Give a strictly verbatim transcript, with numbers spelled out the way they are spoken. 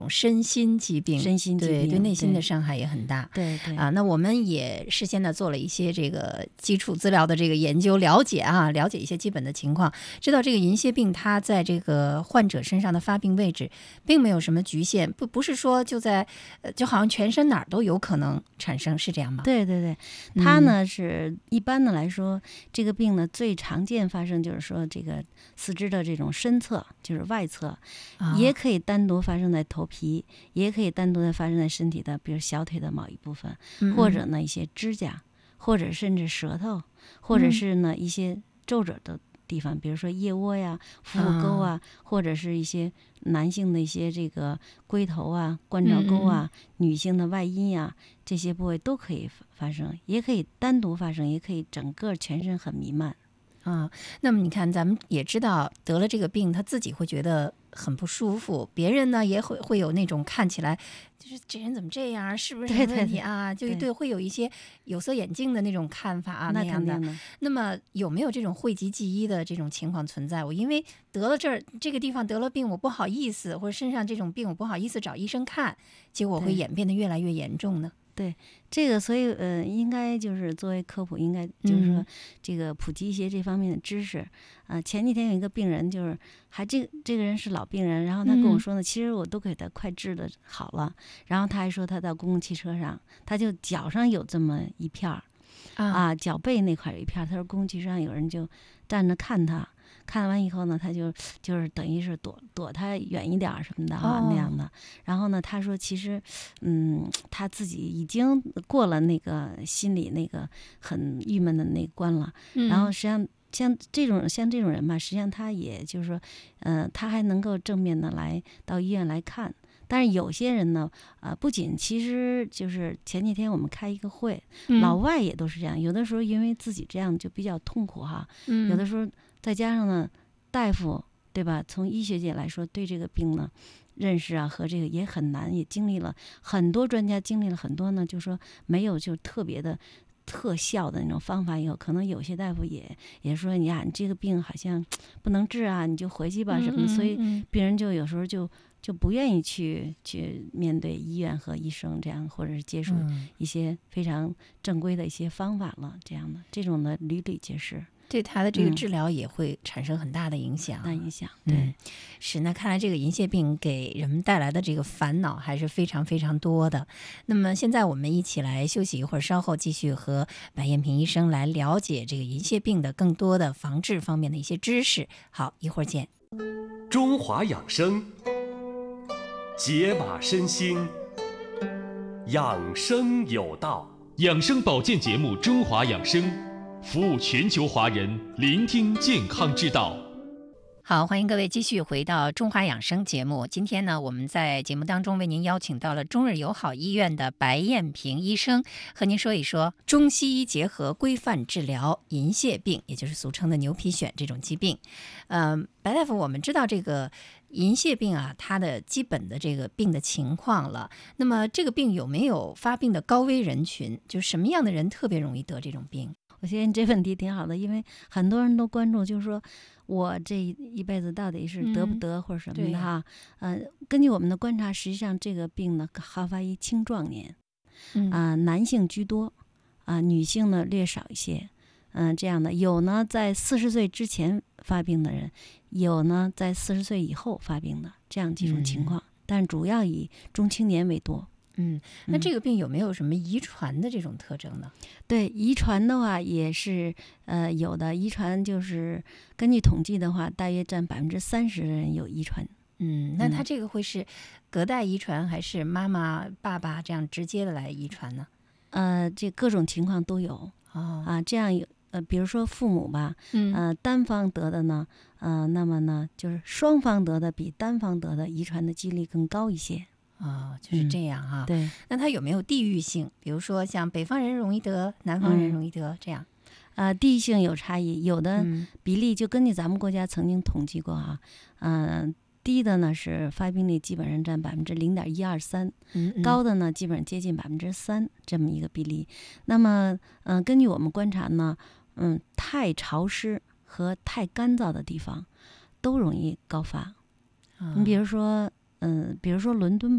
身心疾病， 身心疾病对对内心的伤害也很大。 对对啊，那我们也事先呢做了一些这个基础资料的这个研究，了解啊，了解一些基本的情况，知道这个银屑病它在这个患者身上的发病位置并没有什么局限，不不是说就在呃就好像全身哪儿都有可能产生，是这样吗？ 对对对，它呢、嗯、是一般的来说，这个病呢最常见发生就是说这个四肢的这种身侧，就是外侧， 啊、 也可以单独发生在头皮，也可以单独的发生在身体的，比如小腿的某一部分， 嗯嗯或者呢一些指甲，或者甚至舌头，或者是呢一些皱褶的地方，比如说腋窝呀、腹股沟啊， 啊或者是一些男性的一些这个龟头啊、关照沟啊， 嗯嗯女性的外阴呀，这些部位都可以发生，也可以单独发生，也可以整个全身很弥漫。 啊，那么你看，咱们也知道得了这个病，他自己会觉得很不舒服，别人呢也会会有那种看起来就是这人怎么这样，是不是什么问题啊？ 对对对就对，会有一些有色眼镜的那种看法啊， 那样的。 的那么有没有这种讳疾忌医的这种情况存在？我因为得了这儿这个地方得了病，我不好意思，或者身上这种病我不好意思找医生看，结果会演变得越来越严重呢？ 对这个，所以呃，应该就是作为科普，应该就是说这个普及一些这方面的知识。啊、嗯呃，前几天有一个病人，就是还这个这个人是老病人，然后他跟我说呢，嗯、其实我都给他快治的好了，然后他还说他到公共汽车上，他就脚上有这么一片儿，啊，脚背那块有一片儿，他说公共汽车上有人就站着看他。看完以后呢，他就就是等于是躲躲他远一点什么的啊、 哦、 那样的。然后呢，他说其实，嗯，他自己已经过了那个心里那个很郁闷的那个关了。 嗯、 然后实际上像这种像这种人吧，实际上他也就是说，嗯、呃，他还能够正面的来到医院来看。但是有些人呢，呃，不仅其实就是前几天我们开一个会， 嗯、 老外也都是这样。有的时候因为自己这样就比较痛苦哈， 嗯、 有的时候再加上呢，大夫对吧？从医学界来说，对这个病呢认识啊和这个也很难，也经历了很多专家经历了很多呢，就说没有就特别的特效的那种方法，以后可能有些大夫也也说你啊，你这个病好像不能治啊，你就回去吧什么的， 嗯嗯嗯、 所以病人就有时候就。就不愿意去去面对医院和医生这样，或者是接触一些非常正规的一些方法了，这样的这种的屡屡皆是， 对他的这个治疗也会产生很大的影响。 嗯、大影响，对、 嗯，是。那看来这个银屑病给人们带来的这个烦恼还是非常非常多的。那么现在我们一起来休息一会儿，稍后继续和白燕平医生来了解这个银屑病的更多的防治方面的一些知识。好，一会儿见。 中华养生。解码身心，养生有道。 养生保健节目《中华养生》，服务全球华人，聆听健康之道。 好，欢迎各位继续回到中华养生节目。今天呢，我们在节目当中为您邀请到了中日友好医院的白燕平医生，和您说一说中西医结合规范治疗银屑病，也就是俗称的牛皮癣这种疾病。嗯、呃，白大夫，我们知道这个银屑病啊，它的基本的这个病的情况了。那么这个病有没有发病的高危人群？就什么样的人特别容易得这种病？ 我觉得你这问题挺好的，因为很多人都关注，就是说我这一辈子到底是得不得或者什么的哈。嗯、呃，根据我们的观察，实际上这个病呢好发于青壮年，啊、呃，男性居多，啊、呃，女性呢略少一些。嗯、呃，这样的有呢在四十岁之前发病的人，有呢在四十岁以后发病的这样几种情况，嗯、但主要以中青年为多。 嗯，那这个病有没有什么遗传的这种特征呢？ 对，遗传的话也是呃有的，遗传就是根据统计的话，大约占百分之三十的人有遗传。 嗯，那它这个会是隔代遗传，还是妈妈、爸爸这样直接的来遗传呢？ 呃，这各种情况都有。 哦啊，这样有呃，比如说父母吧， 嗯， 呃，单方得的呢，呃，那么呢，就是双方得的比单方得的遗传的几率更高一些。 哦，就是这样哈、啊嗯。对， 那它有没有地域性？比如说像北方人容易得，南方人容易得、嗯、这样？ 呃，地域性有差异，有的比例就根据咱们国家曾经统计过啊，嗯、呃，低的呢是发病率基本上占百分之零点一二三，高的呢基本上接近百分之三这么一个比例。那么，嗯、呃，根据我们观察呢，嗯，太潮湿和太干燥的地方都容易高发。 哦、 你比如说，嗯、呃，比如说伦敦吧。